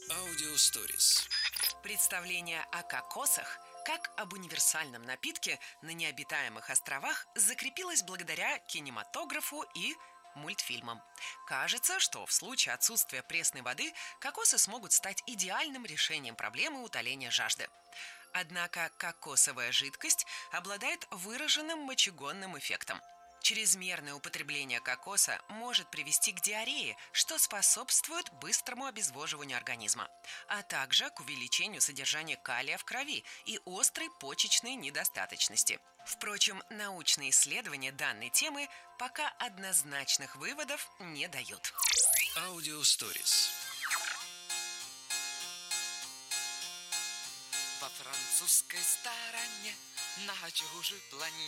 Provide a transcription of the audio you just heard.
Аудиосторис. Представление о кокосах как об универсальном напитке на необитаемых островах закрепилось благодаря кинематографу и мультфильмам. Кажется, что в случае отсутствия пресной воды кокосы смогут стать идеальным решением проблемы утоления жажды. Однако кокосовая жидкость обладает выраженным мочегонным эффектом. Чрезмерное употребление кокоса может привести к диарее, что способствует быстрому обезвоживанию организма, а также к увеличению содержания калия в крови и острой почечной недостаточности. Впрочем, научные исследования данной темы пока однозначных выводов не дают. Аудиосторис. Во французской стороне, на чужой планете,